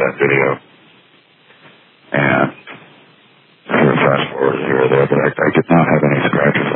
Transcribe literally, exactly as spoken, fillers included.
that video. And sort of fast forward here or there, but I, I did not have any scratches